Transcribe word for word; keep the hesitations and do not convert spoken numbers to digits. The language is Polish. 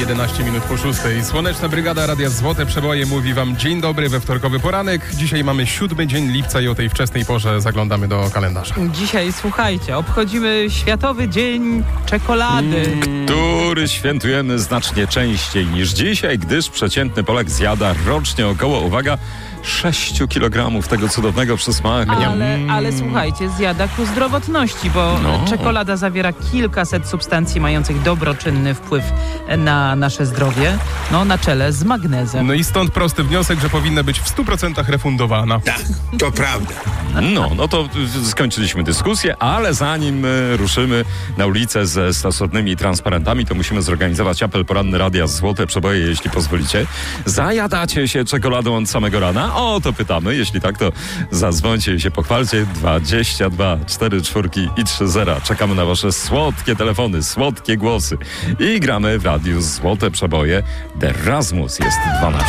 jedenaście minut po szóstej. Słoneczna Brygada Radia Złote Przeboje mówi wam dzień dobry we wtorkowy poranek. Dzisiaj mamy siódmy dzień lipca i o tej wczesnej porze zaglądamy do kalendarza. Dzisiaj, słuchajcie, obchodzimy Światowy Dzień Czekolady. Mm, który świętujemy znacznie częściej niż dzisiaj, gdyż przeciętny Polak zjada rocznie około, uwaga, sześć kilogramów tego cudownego przysmaku. Ale, ale słuchajcie, zjada ku zdrowotności, bo No. czekolada zawiera kilkaset substancji mających dobroczynny wpływ na nasze zdrowie, no na czele z magnezem. No i stąd prosty wniosek, że powinna być w stu procentach refundowana. Tak, to prawda. No, no to y, skończyliśmy dyskusję, ale zanim y, ruszymy na ulicę ze stosownymi transparentami, to musimy zorganizować apel poranny Radia Złote Przeboje, jeśli pozwolicie. Zajadacie się czekoladą od samego rana? O, to pytamy. Jeśli tak, to zadzwońcie i się pochwalcie. dwadzieścia dwa, cztery czwórki i trzy zera. Czekamy na wasze słodkie telefony, słodkie głosy. I gramy w Radiu Złote Przeboje. The Rasmus jest dwanaście.